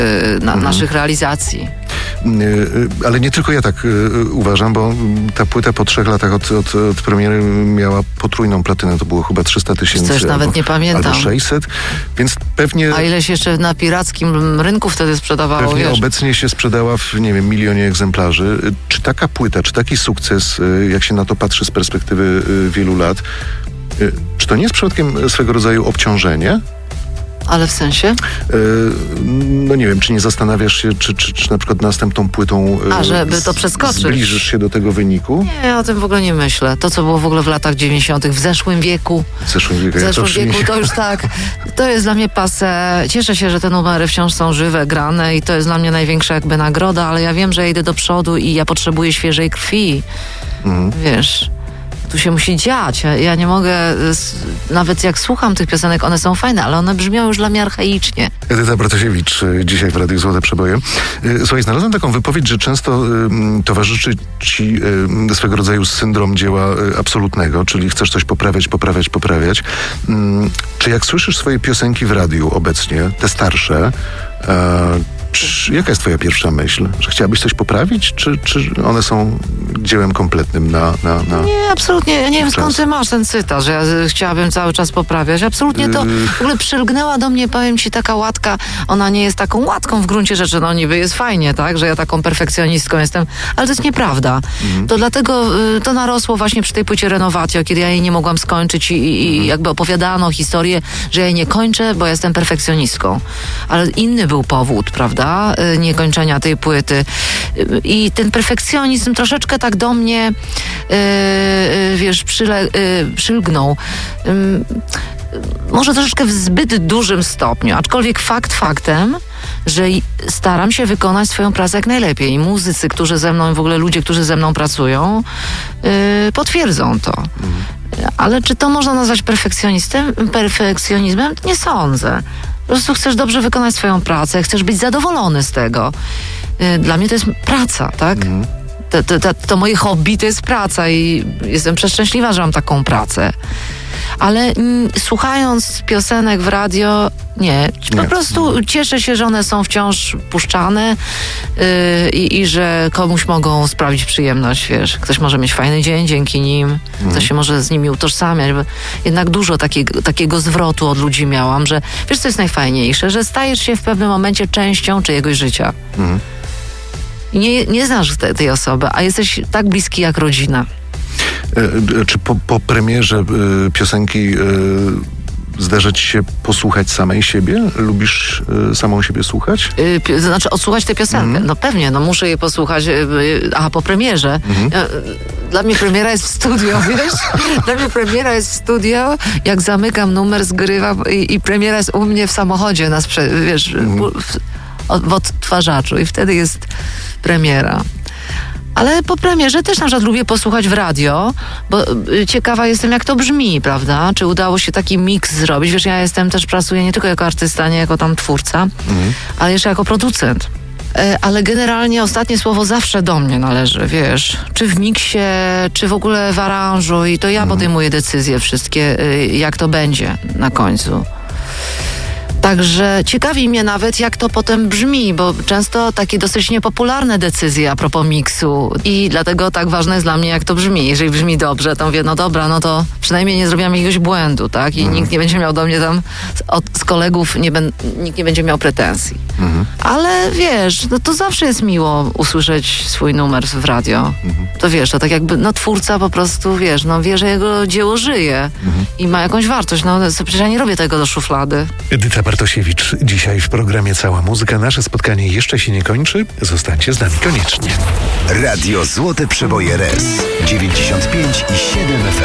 naszych realizacji. Ale nie tylko ja tak uważam, bo ta płyta po 3 latach od premiery miała potrójną platynę. To było chyba 300 000. To już nawet nie pamiętam. Albo 600, więc pewnie... A ileś jeszcze na pirackim rynku wtedy sprzedawało, Pewnie obecnie się sprzedała w, 1 milionie egzemplarzy. Czy taka płyta, czy taki sukces, jak się na to patrzy z perspektywy wielu lat, czy to nie jest przypadkiem swego rodzaju obciążenie? Ale w sensie? No nie wiem, czy nie zastanawiasz się, czy na przykład następną płytą żeby to przeskoczyć. Zbliżysz się do tego wyniku? Nie, ja o tym w ogóle nie myślę. To, co było w ogóle w latach 90., w zeszłym wieku. W zeszłym wieku to już tak. To jest dla mnie passé. Cieszę się, że te numery wciąż są żywe, grane i to jest dla mnie największa jakby nagroda, ale ja wiem, że ja idę do przodu i ja potrzebuję świeżej krwi. Wiesz... Tu się musi dziać. Ja nie mogę, nawet jak słucham tych piosenek, one są fajne, ale one brzmią już dla mnie archaicznie. Edyta Bartosiewicz dzisiaj w Radiu Złote Przeboje. Słuchaj, znalazłem taką wypowiedź, że często towarzyszy ci swego rodzaju syndrom dzieła absolutnego, czyli chcesz coś poprawiać. Czy jak słyszysz swoje piosenki w radiu obecnie, te starsze, jaka jest twoja pierwsza myśl? Że chciałabyś coś poprawić? Czy one są dziełem kompletnym na Nie, absolutnie. Ja nie wiem, skąd ty masz ten cytat, że ja chciałabym cały czas poprawiać. Absolutnie to w ogóle przylgnęła do mnie, powiem ci, taka łatka. Ona nie jest taką łatką w gruncie rzeczy. No niby jest fajnie, tak? Że ja taką perfekcjonistką jestem. Ale to jest nieprawda. To dlatego to narosło właśnie przy tej płycie Renovatio, kiedy ja jej nie mogłam skończyć i jakby opowiadano historię, że ja jej nie kończę, bo ja jestem perfekcjonistką. Ale inny był powód, prawda? Niekończenia tej płyty. I ten perfekcjonizm troszeczkę tak do mnie wiesz, przylgnął. Może troszeczkę w zbyt dużym stopniu, aczkolwiek faktem, że staram się wykonać swoją pracę jak najlepiej. I muzycy, którzy ze mną, w ogóle ludzie, którzy ze mną pracują, potwierdzą to. Ale czy to można nazwać perfekcjonizmem? Nie sądzę. Po prostu chcesz dobrze wykonać swoją pracę, chcesz być zadowolony z tego. Dla mnie to jest praca, tak? To moje hobby to jest praca i jestem przeszczęśliwa, że mam taką pracę. Ale słuchając piosenek w radio, po prostu cieszę się, że one są wciąż puszczane i że komuś mogą sprawić przyjemność, wiesz. Ktoś może mieć fajny dzień dzięki nim, ktoś się może z nimi utożsamiać, bo jednak dużo takiego zwrotu od ludzi miałam, że wiesz, co jest najfajniejsze, że stajesz się w pewnym momencie częścią czyjegoś życia. I nie znasz tej osoby, a jesteś tak bliski jak rodzina. Czy po premierze piosenki zdarza ci się posłuchać samej siebie? Lubisz samą siebie słuchać? Znaczy odsłuchać tę piosenkę? No pewnie, muszę je posłuchać. Po premierze. Dla mnie premiera jest w studio, wiesz? Dla mnie premiera jest w studio, jak zamykam numer, zgrywam i premiera jest u mnie w samochodzie, wiesz, w odtwarzaczu i wtedy jest premiera. Ale po premierze też na przykład lubię posłuchać w radio, bo ciekawa jestem, jak to brzmi, prawda? Czy udało się taki miks zrobić? Wiesz, ja też pracuję nie tylko jako artysta, nie jako tam twórca, ale jeszcze jako producent. Ale generalnie ostatnie słowo zawsze do mnie należy, wiesz, czy w miksie, czy w ogóle w aranżu i to ja podejmuję decyzje wszystkie, jak to będzie na końcu. Także ciekawi mnie nawet, jak to potem brzmi, bo często takie dosyć niepopularne decyzje a propos miksu i dlatego tak ważne jest dla mnie, jak to brzmi. Jeżeli brzmi dobrze, to mówię, no dobra, no to przynajmniej nie zrobiłam jakiegoś błędu, tak? I nikt nie będzie miał do mnie tam, z kolegów nikt nie będzie miał pretensji. Ale wiesz, no to zawsze jest miło usłyszeć swój numer w radio. To wiesz, to tak jakby, twórca po prostu, wiesz, wie, że jego dzieło żyje i ma jakąś wartość. Przecież ja nie robię tego do szuflady. Edyta Bartosiewicz dzisiaj w programie Cała Muzyka. Nasze spotkanie jeszcze się nie kończy. Zostańcie z nami koniecznie. Radio Złote Przeboje RS 95,7 FM.